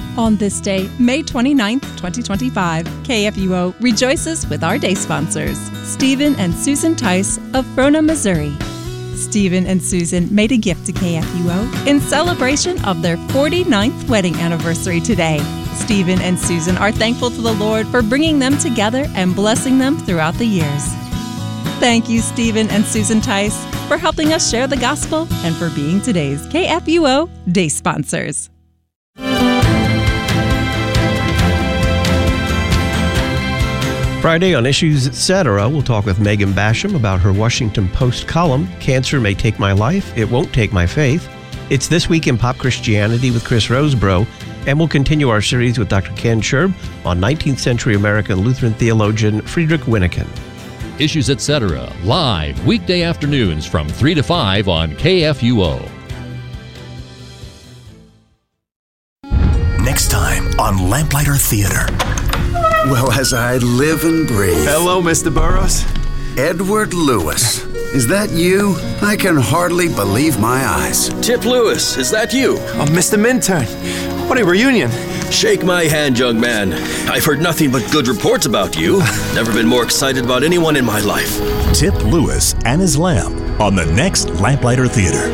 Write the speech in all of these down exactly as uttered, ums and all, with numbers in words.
On this day, May twenty-ninth, twenty twenty-five, K F U O rejoices with our day sponsors, Stephen and Susan Tice of Frona, Missouri. Stephen and Susan made a gift to K F U O in celebration of their forty-ninth wedding anniversary today. Stephen and Susan are thankful to the Lord for bringing them together and blessing them throughout the years. Thank you, Stephen and Susan Tice, for helping us share the gospel and for being today's K F U O day sponsors. Friday on Issues Etc., we'll talk with Megan Basham about her Washington Post column, Cancer May Take My Life, It Won't Take My Faith. It's This Week in Pop Christianity with Chris Rosebrough, and we'll continue our series with Doctor Ken Scherb on nineteenth century American Lutheran theologian Friedrich Wyneken. Issues Etc., live weekday afternoons from three to five on K F U O. Next time on Lamplighter Theater. Well, as I live and breathe. Hello, Mister Burroughs. Edward Lewis. Is that you? I can hardly believe my eyes. Tip Lewis, is that you? Oh, Mister Minturn. What a reunion. Shake my hand, young man. I've heard nothing but good reports about you. Never been more excited about anyone in my life. Tip Lewis and his lamp on the next Lamplighter Theater.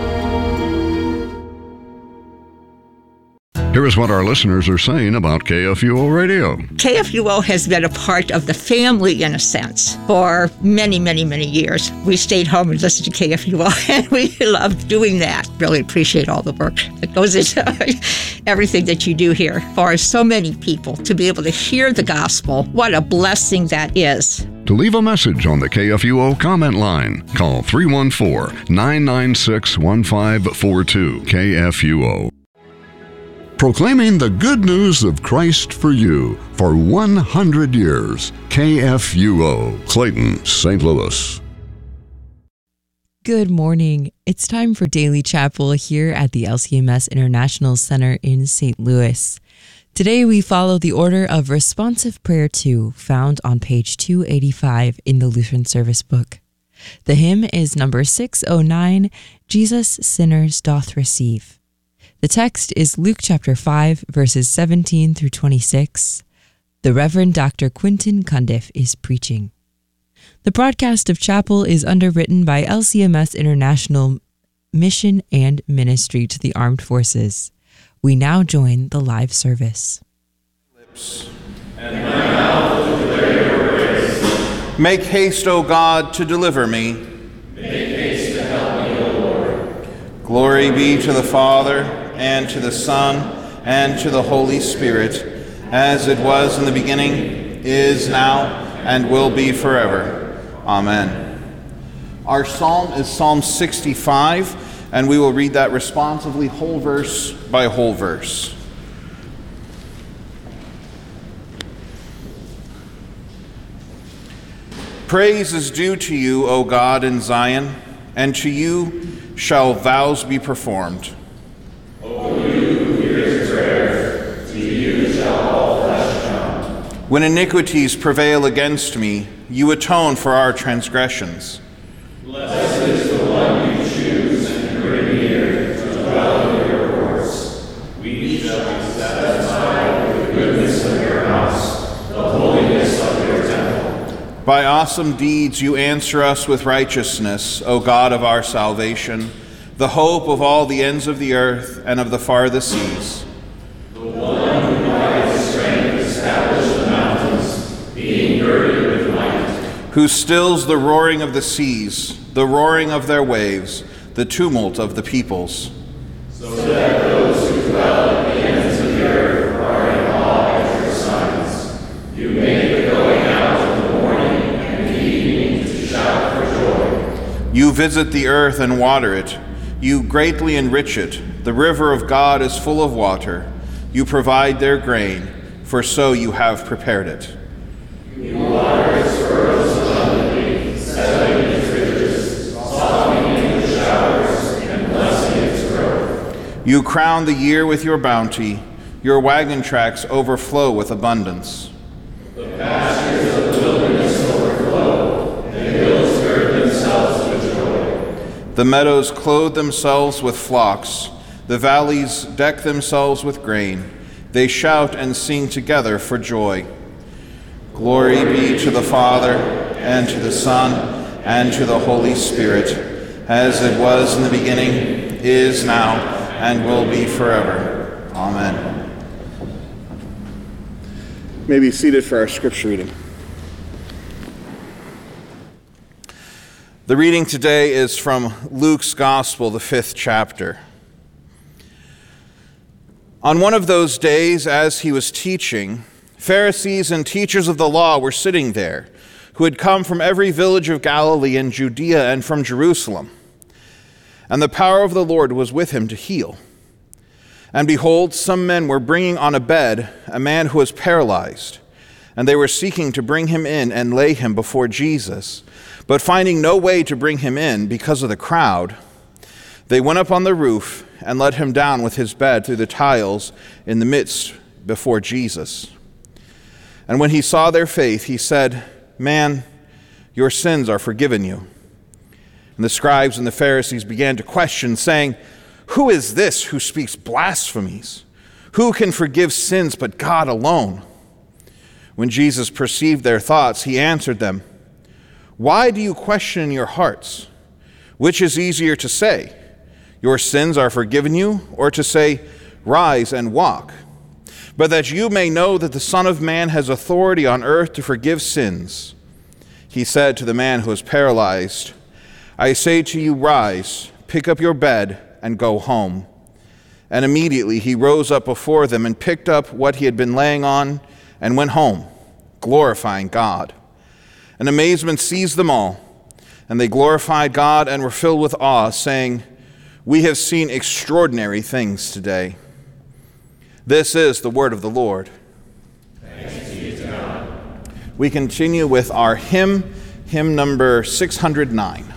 Here is what our listeners are saying about K F U O Radio. K F U O has been a part of the family, in a sense, for many, many, many years. We stayed home and listened to K F U O, and we loved doing that. Really appreciate all the work that goes into everything that you do here. For so many people to be able to hear the gospel, what a blessing that is. To leave a message on the K F U O comment line, call three one four, nine nine six, one five four two. K F U O. Proclaiming the good news of Christ for you for one hundred years. K F U O, Clayton, Saint Louis. Good morning. It's time for Daily Chapel here at the L C M S International Center in Saint Louis. Today we follow the order of Responsive Prayer two, found on page two eighty-five in the Lutheran Service Book. The hymn is number six oh nine, Jesus Sinners Doth Receive. The text is Luke chapter five, verses seventeen through twenty-six. The Reverend Doctor Quinton Cundiff is preaching. The broadcast of chapel is underwritten by L C M S International Mission and Ministry to the Armed Forces. We now join the live service. And my mouth will declare your praise. Make haste, O God, to deliver me. Make haste to help me, O Lord. Glory be to the Father, and to the Son, and to the Holy Spirit, as it was in the beginning, is now, and will be forever. Amen. Our psalm is Psalm sixty-five, and we will read that responsively, whole verse by whole verse. Praise is due to you, O God, in Zion, and to you shall vows be performed. O you who hears prayers, to you shall all flesh come. When iniquities prevail against me, you atone for our transgressions. Blessed is the one you choose and bring near to dwell in your courts. We shall be satisfied with the goodness of your house, the holiness of your temple. By awesome deeds you answer us with righteousness, O God of our salvation, the hope of all the ends of the earth and of the farthest seas. The one who by his strength established the mountains, being girded with might. Who stills the roaring of the seas, the roaring of their waves, the tumult of the peoples. So that those who dwell at the ends of the earth are in awe at your signs. You make the going out of the morning and the evening to shout for joy. You visit the earth and water it. You greatly enrich it. The river of God is full of water. You provide their grain, for so you have prepared it. You water its furrows abundantly, settling its ridges, softening the showers, and blessing its growth. You crown the year with your bounty. Your wagon tracks overflow with abundance. The pastures of the wilderness overflow, the hills gird themselves with joy. The meadows clothe themselves with flocks. The valleys deck themselves with grain. they shout and sing together for joy. Glory be to the Father, and to the Son, and to the Holy Spirit, as it was in the beginning, is now, and will be forever. Amen. You may be seated for our scripture reading. The reading today is from Luke's Gospel, the fifth chapter. On one of those days, as he was teaching, Pharisees and teachers of the law were sitting there, who had come from every village of Galilee and Judea and from Jerusalem. And the power of the Lord was with him to heal. And behold, some men were bringing on a bed a man who was paralyzed, and they were seeking to bring him in and lay him before Jesus. But finding no way to bring him in because of the crowd, they went up on the roof and let him down with his bed through the tiles in the midst before Jesus. And when he saw their faith, he said, "Man, your sins are forgiven you." And the scribes and the Pharisees began to question, saying, "Who is this who speaks blasphemies? Who can forgive sins but God alone?" When Jesus perceived their thoughts, he answered them, "Why do you question in your hearts? Which is easier to say, 'Your sins are forgiven you,' or to say, 'Rise and walk'? But that you may know that the Son of Man has authority on earth to forgive sins." He said to the man who was paralyzed, "I say to you, rise, pick up your bed, and go home." And immediately he rose up before them and picked up what he had been laying on and went home, glorifying God. And amazement seized them all, and they glorified God and were filled with awe, saying, "We have seen extraordinary things today." This is the word of the Lord. Thanks be to God. We continue with our hymn, hymn number six hundred nine.